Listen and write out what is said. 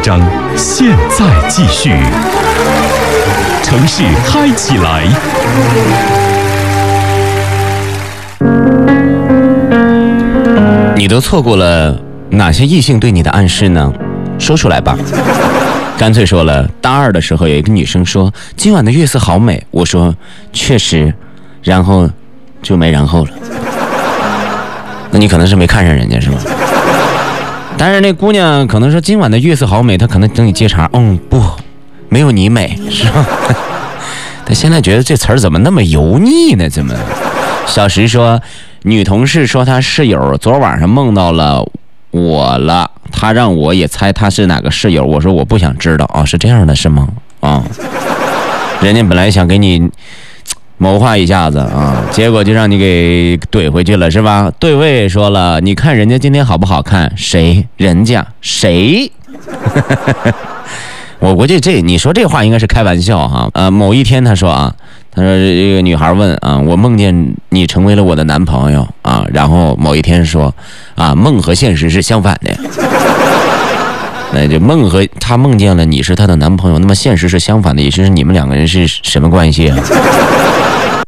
章现在继续。城市嗨起来！ 你都错过了哪些异性对你的暗示呢？说出来吧。干脆说了，大二的时候有一个女生说今晚的月色好美，我说确实，然后就没然后了。那你可能是没看上人家是吗？但是那姑娘可能说今晚的月色好美，她可能等你接茬，不，没有你美是吧？她现在觉得这词儿怎么那么油腻呢？怎么？小石说，女同事说她室友昨晚上梦到了我了，她让我也猜她是哪个室友，我说我不想知道啊，是这样的是吗？人家本来想给你谋划一下子啊，结果就让你给怼回去了是吧？对位说了，你看人家今天好不好看？谁？人家谁？我估计你说这话应该是开玩笑哈。某一天他说这个女孩问我梦见你成为了我的男朋友啊，然后某一天说梦和现实是相反的。那就他梦见了你是他的男朋友，那么现实是相反的，也就是你们两个人是什么关系啊？